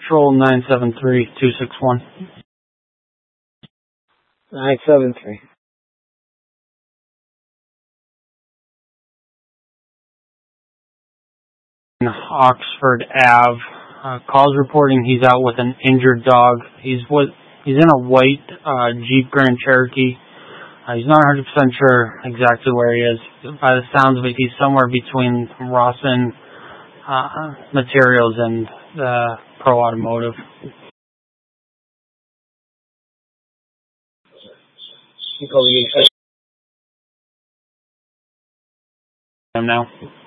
Patrol 973-261. 973. Oxford Ave. Calls reporting he's out with an injured dog. He's in a white Jeep Grand Cherokee. He's not 100% sure exactly where he is. By the sounds of it, he's somewhere between Rawson Materials and Pro Automotive. You call me now.